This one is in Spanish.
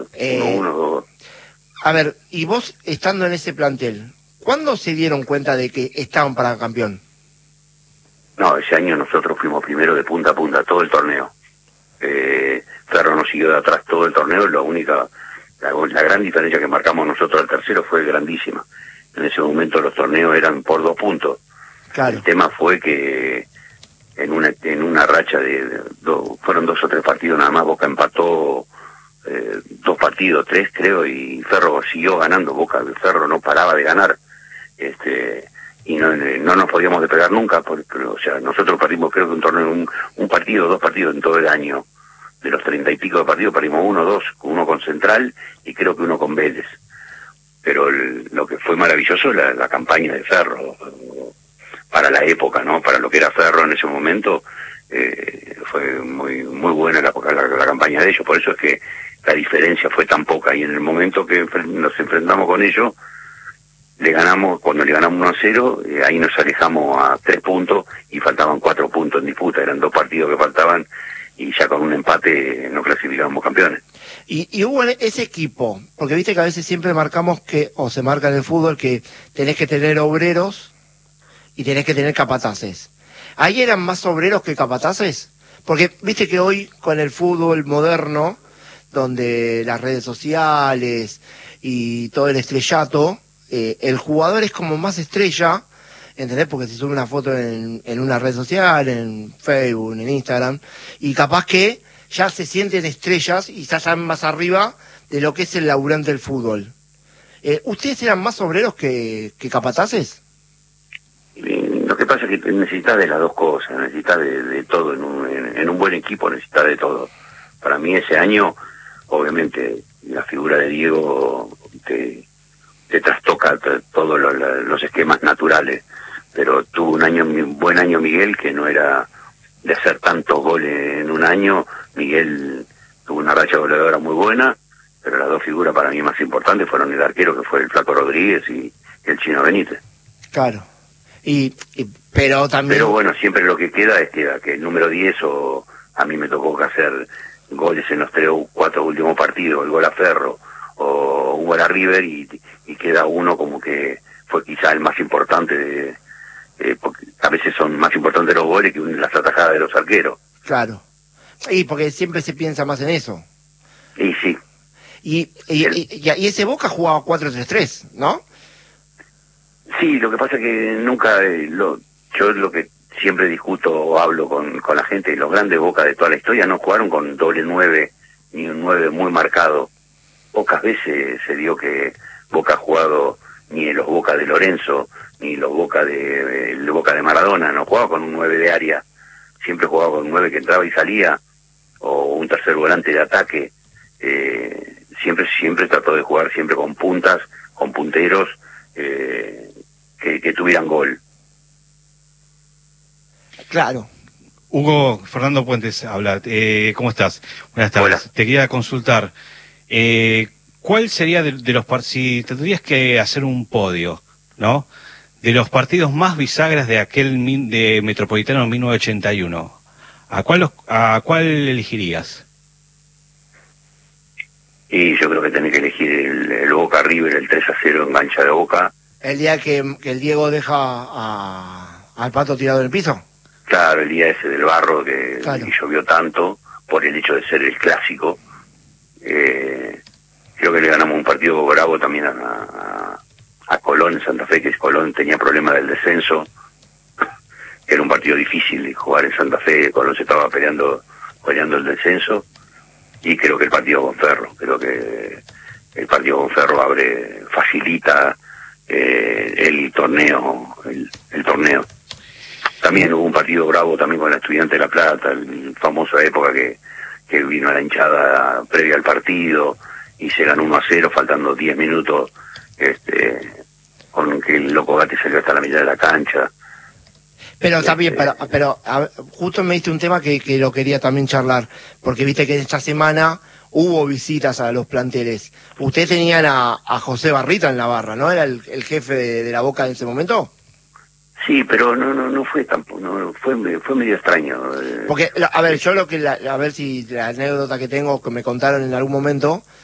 Eh, 1-1, 2. a ver, y vos estando en ese plantel, ¿cuándo se dieron cuenta de que estaban para campeón? No, ese año nosotros fuimos primero de punta a punta, todo el torneo. Ferro nos siguió de atrás todo el torneo, la gran diferencia que marcamos nosotros al tercero fue grandísima. En ese momento los torneos eran por 2 puntos. Claro. El tema fue que en una racha fueron 2 o 3 partidos nada más, Boca empató 2 partidos, 3 creo, y Ferro siguió ganando. Ferro no paraba de ganar, y no nos podíamos despegar nunca, o sea, nosotros perdimos creo que un torneo, un partido, 2 partidos en todo el año. De los 30 y pico de partidos perdimos 1, 2, uno con Central y creo que uno con Vélez. Pero lo que fue maravilloso la campaña de Ferro, para la época, ¿no? Para lo que era Ferro en ese momento, fue muy muy buena la campaña de ellos. Por eso es que la diferencia fue tan poca, y en el momento que nos enfrentamos con ellos, cuando le ganamos 1-0, ahí nos alejamos a 3 puntos y faltaban 4 puntos en disputa. Eran 2 partidos que faltaban y ya con un empate no clasificábamos campeones. Y hubo ese equipo, porque viste que a veces siempre marcamos o se marca en el fútbol, que tenés que tener obreros y tenés que tener capataces. ¿Ahí eran más obreros que capataces? Porque viste que hoy con el fútbol moderno, donde las redes sociales y todo el estrellato, el jugador es como más estrella, ¿entendés? Porque se sube una foto en una red social, en Facebook, en Instagram, y capaz que ya se sienten estrellas y ya están más arriba de lo que es el laburante del fútbol. ¿Ustedes eran más obreros que capataces? Lo que pasa es que necesitas de las dos cosas, necesitas de todo, en un buen equipo necesitas de todo. Para mí ese año, obviamente, la figura de Diego te trastoca todos los esquemas naturales, pero tuvo un buen año Miguel, que no era de hacer tantos goles en un año. Miguel tuvo una racha goleadora muy buena, pero las dos figuras para mí más importantes fueron el arquero, que fue el Flaco Rodríguez, y el Chino Benítez. Claro. Pero también... Pero bueno, siempre lo que queda es que el número 10, o a mí me tocó que hacer goles en los 3 o 4 últimos partidos, el gol a Ferro o un gol a River, y queda uno como que fue quizá el más importante, porque a veces son más importantes los goles que las atajadas de los arqueros. Claro. Y porque siempre se piensa más en eso. Y sí. Y ese Boca jugaba 4-3-3, ¿no? Sí, lo que pasa es que nunca, yo lo que siempre discuto o hablo con la gente, los grandes Boca de toda la historia no jugaron con doble 9, ni un 9 muy marcado. Pocas veces se dio que Boca ha jugado, ni en los Boca de Lorenzo, ni los Boca el Boca de Maradona, no jugaba con un 9 de área, siempre jugaba con un 9 que entraba y salía, o un tercer volante de ataque. Siempre trató de jugar siempre con puntas, con punteros, que tuvieran gol. Claro. Hugo, Fernando Puentes habla. ¿Cómo estás? Buenas tardes. Hola. Te quería consultar. ¿Cuál sería de los partidos, si tendrías que hacer un podio, ¿no? De los partidos más bisagras de de Metropolitano en 1981, ¿a cuál elegirias? Y yo creo que tenés que elegir el Boca River, el 3-0 en cancha de Boca. El día que el Diego deja al Pato tirado en el piso. Claro, el día ese del barro Claro. que llovió tanto, por el hecho de ser el clásico. Creo que le ganamos un partido bravo también a Colón en Santa Fe, que Colón tenía problemas del descenso. Era un partido difícil de jugar en Santa Fe, Colón se estaba peleando el descenso. Y creo que el partido con Ferro, facilita el torneo, el torneo. También hubo un partido bravo también con la Estudiante de La Plata, la famosa época que vino a la hinchada previa al partido y se ganó 1-0 faltando 10 minutos, con que el Loco Gatti salió hasta la mitad de la cancha. Pero también, pero justo me diste un tema que lo quería también charlar, porque viste que esta semana hubo visitas a los planteles. Ustedes tenían a José Barrita en la barra, ¿no? ¿Era el jefe de la Boca en ese momento? Sí, pero no fue tampoco, fue medio extraño. Porque, a ver, yo a ver si la anécdota que tengo, que me contaron en algún momento,